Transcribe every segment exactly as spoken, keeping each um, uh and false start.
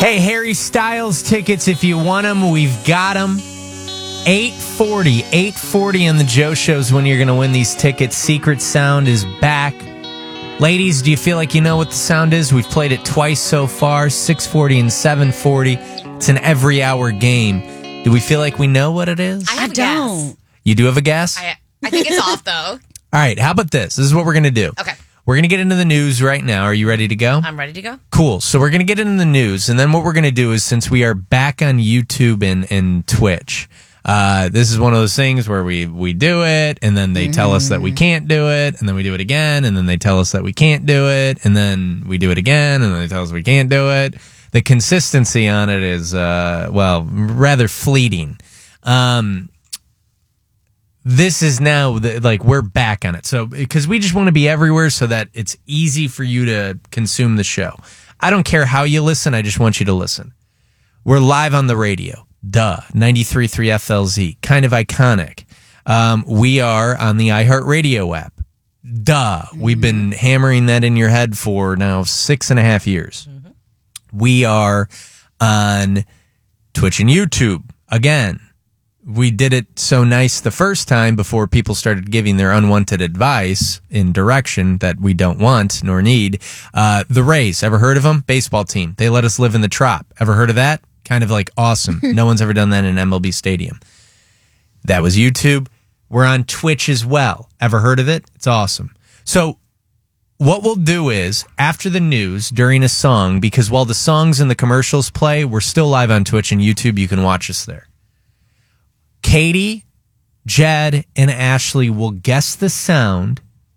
Hey, Harry Styles tickets, if you want them, we've got them. eight forty, eight forty on the Joe Shows when you're going to win these tickets. Secret Sound is back. Ladies, do you feel like you know what the sound is? We've played it twice so far, six forty and seven forty. It's an every hour game. Do we feel like we know what it is? I, have I a don't. guess. You do have a guess? I, I think it's off, though. All right, how about this? This is what we're going to do. Okay. We're going to get into the news right now. Are you ready to go? I'm ready to go. Cool. So we're going to get into the news. And then what we're going to do is, since we are back on YouTube and, and Twitch, uh, this is one of those things where we, we do it, and then they tell us that we can't do it, and then we do it again, and then they tell us that we can't do it, and then we do it again, and then they tell us we can't do it. The consistency on it is, uh, well, rather fleeting. Um, this is now, the, like, we're back on it. So, because we just want to be everywhere so that it's easy for you to consume the show. I don't care how you listen. I just want you to listen. We're live on the radio. Duh. ninety-three point three F L Z. Kind of iconic. Um, we are on the iHeartRadio app. Duh. Mm-hmm. We've been hammering that in your head for now six and a half years. Mm-hmm. We are on Twitch and YouTube. Again, we did it so nice the first time before people started giving their unwanted advice in direction that we don't want nor need. Uh, the Rays, ever heard of them? Baseball team. They let us live in the Trop. Ever heard of that? Kind of like awesome. No one's ever done that in an M L B stadium. That was YouTube. We're on Twitch as well. Ever heard of it? It's awesome. So what we'll do is, after the news, during a song, because while the songs and the commercials play, we're still live on Twitch and YouTube. You can watch us there. Katie, Jed, and Ashley will guess the sound.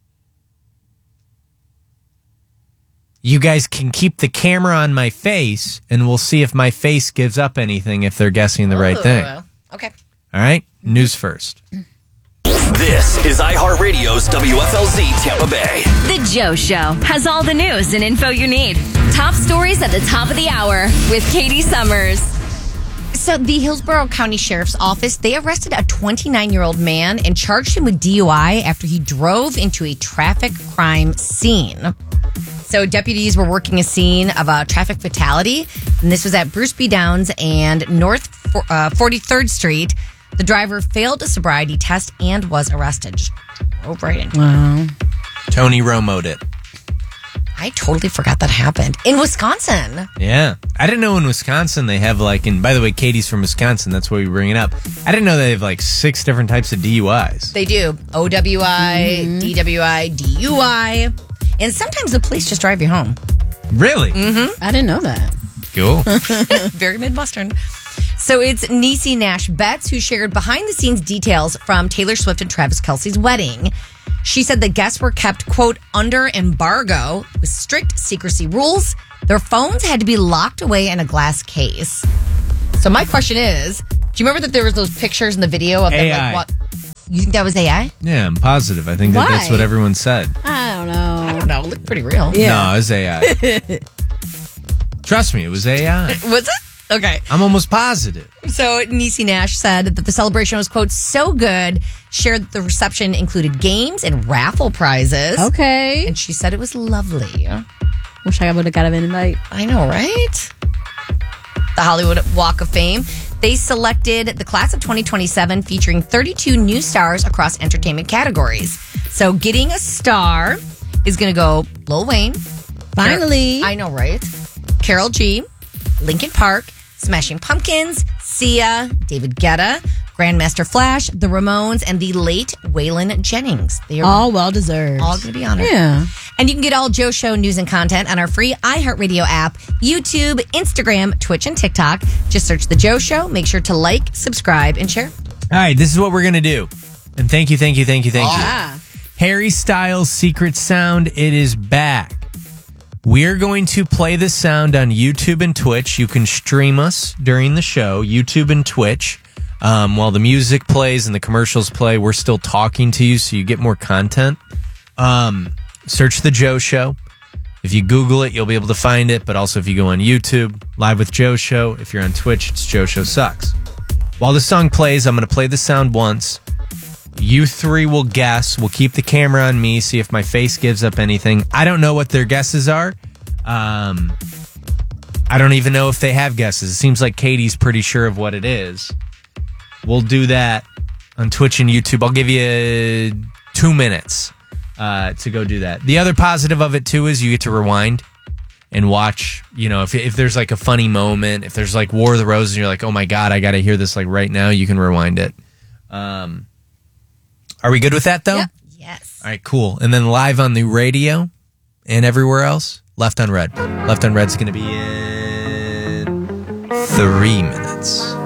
You guys can keep the camera on my face, and we'll see if my face gives up anything if they're guessing the right Ooh, thing. Okay. All right? News first. This is iHeartRadio's W F L Z Tampa Bay. The Joe Show has all the news and info you need. Top stories at the top of the hour with Katie Summers. So the Hillsborough County Sheriff's Office, they arrested a twenty-nine-year-old man and charged him with D U I after he drove into a traffic crime scene. So deputies were working a scene of a traffic fatality, and this was at Bruce B. Downs and North uh, forty-third Street. The driver failed a sobriety test and was arrested. Oh, right. Wow. Tony Romo'd it. I totally forgot that happened. In Wisconsin. Yeah. I didn't know in Wisconsin they have like, and by the way, Katie's from Wisconsin. That's why we bring it up. I didn't know they have like six different types of D U Is. They do. O W I, Mm-hmm. D W I, D U I. And sometimes the police just drive you home. Really? Mm-hmm. I didn't know that. Cool. Very Midwestern. So it's Niecy Nash Betts who shared behind-the-scenes details from Taylor Swift and Travis Kelce's wedding. She said the guests were kept, quote, under embargo with strict secrecy rules. Their phones had to be locked away in a glass case. So my question is, do you remember that there was those pictures in the video of them? A I. Like, what? You think that was A I? Yeah, I'm positive. I think that Why? that's what everyone said. I don't know. I don't know. It looked pretty real. Yeah. No, it was A I. Trust me, it was A I. Was it? Okay. I'm almost positive. So Niecy Nash said that the celebration was, quote, so good, shared that the reception included games and raffle prizes. Okay. And she said it was lovely. Wish I would have got an invite. I know, right? The Hollywood Walk of Fame. They selected the class of twenty twenty-seven featuring thirty-two new stars across entertainment categories. So getting a star is going to go Lil Wayne. Finally. Car- I know, right? Karol G, Linkin Park, Smashing Pumpkins, Sia, David Guetta, Grandmaster Flash, The Ramones, and the late Waylon Jennings. They are All well deserved. all going to be honored. Yeah. And you can get all Joe Show news and content on our free iHeartRadio app, YouTube, Instagram, Twitch, and TikTok. Just search The Joe Show. Make sure to like, subscribe, and share. All right, this is what we're going to do. And thank you, thank you, thank you, thank you. Ah. Harry Styles' Secret Sound, it is back. We're going to play the sound on YouTube and Twitch. You can stream us during the show, YouTube and Twitch. Um, while the music plays and the commercials play, we're still talking to you, so you get more content. Um, search The Joe Show. If you Google it, you'll be able to find it. But also if you go on YouTube, Live with Joe Show. If you're on Twitch, it's Joe Show Sucks. While the song plays, I'm going to play the sound once. You three will guess. We'll keep the camera on me, see if my face gives up anything. I don't know what their guesses are. Um, I don't even know if they have guesses. It seems like Katie's pretty sure of what it is. We'll do that on Twitch and YouTube. I'll give you two minutes uh, to go do that. The other positive of it, too, is you get to rewind and watch, you know, if if there's like a funny moment, if there's like War of the Roses and you're like, oh my God, I got to hear this like right now, you can rewind it. Um, are we good with that, though? Yep. Yes. All right, cool. And then live on the radio and everywhere else, Left on Red. Left on Red's going to be in three minutes.